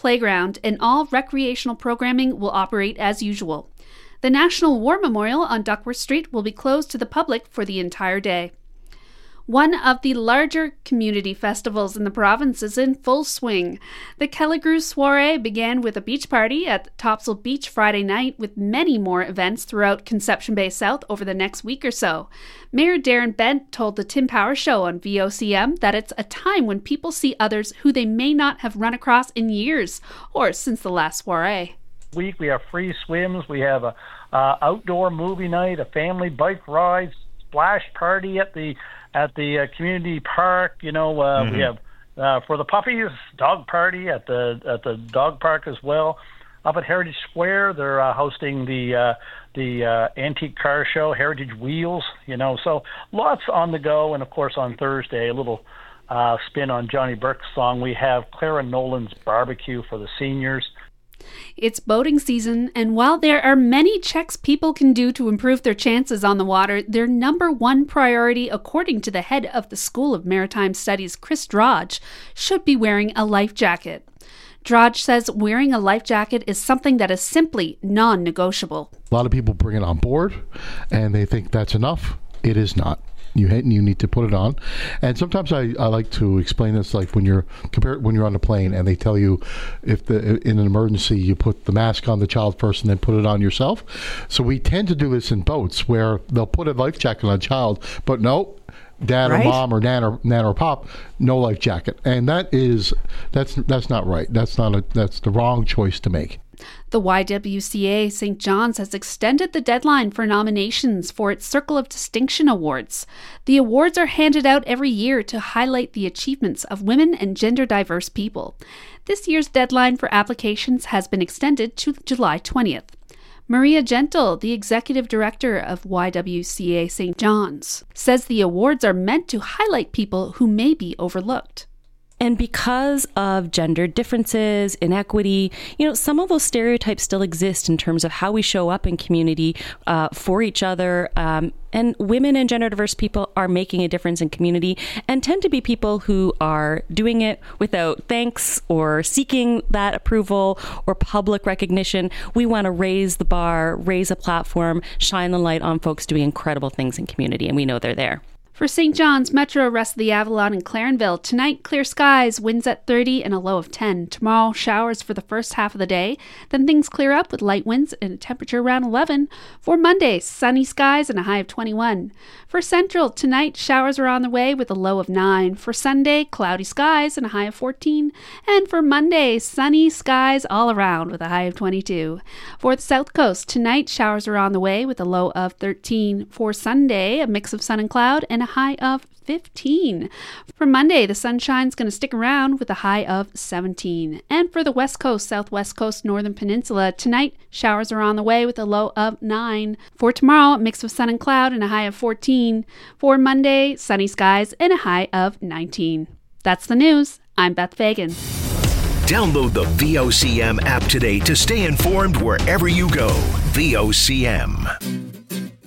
playground, and all recreational programming will operate as usual. The National War Memorial on Duckworth Street will be closed to the public for the entire day. One of the larger community festivals in the province is in full swing. The Kelligrew Soiree began with a beach party at Topsail Beach Friday night, with many more events throughout Conception Bay South over the next week or so. Mayor Darren Bent told the Tim Power Show on VOCM that it's a time when people see others who they may not have run across in years or since the last soiree. We have free swims, we have a outdoor movie night, a family bike ride, splash party at the community park. We have for the puppies, dog party at the dog park as well. Up at Heritage Square, they're hosting the antique car show, Heritage Wheels. So lots on the go. And of course on Thursday, a little spin on Johnny Burke's song. We have Clara Nolan's barbecue for the seniors. It's boating season, and while there are many checks people can do to improve their chances on the water, their number one priority, according to the head of the School of Maritime Studies, Chris Drodge, should be wearing a life jacket. Drodge says wearing a life jacket is something that is simply non-negotiable. A lot of people bring it on board, and they think that's enough. It is not. You need to put it on. And sometimes I like to explain this, like when you're on the plane and they tell you if in an emergency you put the mask on the child first and then put it on yourself. So we tend to do this in boats where they'll put a life jacket on a child, but no, dad or mom or nan or pop, no life jacket. And that's not right. That's the wrong choice to make. The YWCA St. John's has extended the deadline for nominations for its Circle of Distinction Awards. The awards are handed out every year to highlight the achievements of women and gender-diverse people. This year's deadline for applications has been extended to July 20th. Maria Gentle, the executive director of YWCA St. John's, says the awards are meant to highlight people who may be overlooked. And because of gender differences, inequity, some of those stereotypes still exist in terms of how we show up in community for each other. And women and gender diverse people are making a difference in community and tend to be people who are doing it without thanks or seeking that approval or public recognition. We want to raise the bar, raise a platform, shine the light on folks doing incredible things in community, and we know they're there. For St. John's, Metro, Rest of the Avalon, and Clarenville, tonight clear skies, winds at 30 and a low of 10. Tomorrow, showers for the first half of the day. Then things clear up with light winds and a temperature around 11. For Monday, sunny skies and a high of 21. For Central, tonight showers are on the way with a low of 9. For Sunday, cloudy skies and a high of 14. And for Monday, sunny skies all around with a high of 22. For the South Coast, tonight showers are on the way with a low of 13. For Sunday, a mix of sun and cloud and a high of 15. For Monday, the sunshine's going to stick around with a high of 17. And for the West Coast, Southwest Coast, Northern Peninsula, tonight showers are on the way with a low of 9. For tomorrow, a mix of sun and cloud and a high of 14. For Monday, sunny skies and a high of 19. That's the news. I'm Beth Fagan. Download the VOCM app today to stay informed wherever you go. VOCM.